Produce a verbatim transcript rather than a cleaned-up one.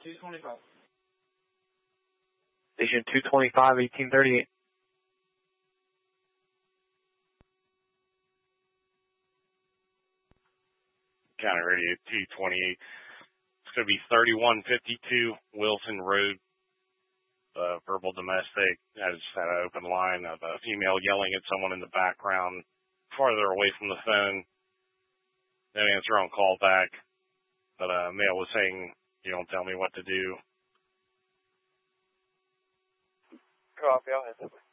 two twenty-five. Station two twenty-five, eighteen thirty-eight. County Radio two twenty-eight. It's going to be thirty-one fifty-two Wilson Road. Uh, verbal domestic. I just had an open line of a female yelling at someone in the background farther away from the phone. No answer on call back. But uh, male was saying, "You don't tell me what to do." Copy, I'll hit that.